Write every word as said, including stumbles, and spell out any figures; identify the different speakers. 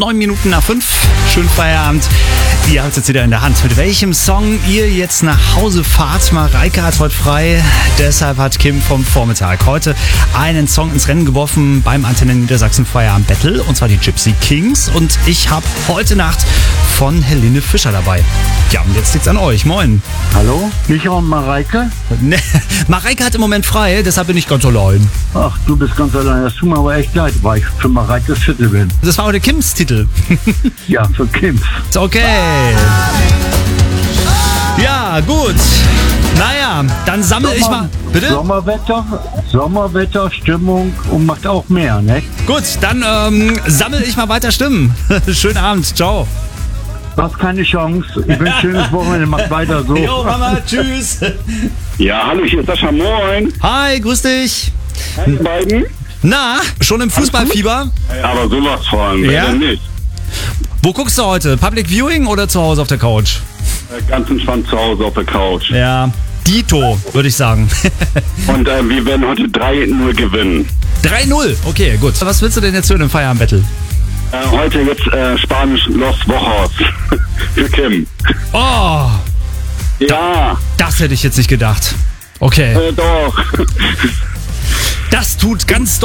Speaker 1: neun Minuten nach fünf. Schönen Feierabend. Ihr habt es jetzt wieder in der Hand. Mit welchem Song ihr jetzt nach Hause fahrt? Mareike hat heute frei. Deshalb hat Kim vom Vormittag heute einen Song ins Rennen geworfen beim Antenne Niedersachsen Feierabend Battle. Und zwar die Gypsy Kings. Und ich habe heute Nacht von Helene Fischer dabei. Ja, und jetzt liegt's an euch. Moin.
Speaker 2: Hallo, Micha und Mareike?
Speaker 1: Ne, Mareike hat im Moment frei, deshalb bin ich ganz allein.
Speaker 2: Ach, du bist ganz allein. Das tut mir aber echt leid, weil ich für Mareikes Titel bin.
Speaker 1: Das war heute Kims Titel.
Speaker 2: Ja, für Kims.
Speaker 1: Okay. Ja, gut. Naja, dann sammle ich mal. Bitte?
Speaker 2: Sommerwetter, Sommerwetter, Stimmung und macht auch mehr, ne?
Speaker 1: Gut, dann ähm, sammle ich mal weiter Stimmen. Schönen Abend, ciao.
Speaker 2: Du hast keine Chance. Ich wünsche ein schönes Wochenende, macht weiter so.
Speaker 1: Jo, Mama, tschüss.
Speaker 3: Ja, hallo, hier ist Sascha, moin.
Speaker 1: Hi, grüß dich.
Speaker 3: Hi, ihr beiden.
Speaker 1: Na, schon im Fußballfieber?
Speaker 3: Aber sowas von, wer
Speaker 1: Ja?
Speaker 3: denn nicht?
Speaker 1: Wo guckst du heute? Public Viewing oder zu Hause auf der Couch?
Speaker 3: Äh, Ganz entspannt zu Hause auf der Couch.
Speaker 1: Ja, Dito, würde ich sagen.
Speaker 3: Und äh, wir werden heute drei null gewinnen.
Speaker 1: drei null, okay, gut. Was willst du denn jetzt hören im Feierabend-Battle?
Speaker 3: Äh, heute jetzt äh, Spanisch Los Wochos für Kim.
Speaker 1: Oh,
Speaker 3: Ja,
Speaker 1: das hätte ich jetzt nicht gedacht. Okay,
Speaker 3: äh, doch.
Speaker 1: das tut ganz